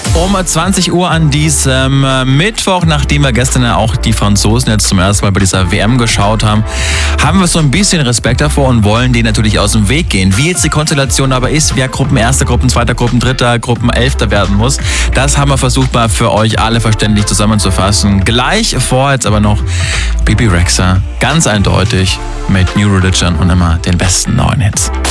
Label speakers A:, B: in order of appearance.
A: Um 20 Uhr an diesem Mittwoch, nachdem wir gestern ja auch die Franzosen jetzt zum ersten Mal bei dieser WM geschaut haben, haben wir so ein bisschen Respekt davor und wollen denen natürlich aus dem Weg gehen. Wie jetzt die Konstellation aber ist, wer Gruppenerster, Gruppenzweiter, Gruppendritter, Gruppenelfter werden muss, das haben wir versucht mal für euch alle verständlich zusammenzufassen. Gleich vor jetzt aber noch Bebe Rexha, ganz eindeutig mit New Religion und immer den besten neuen Hits.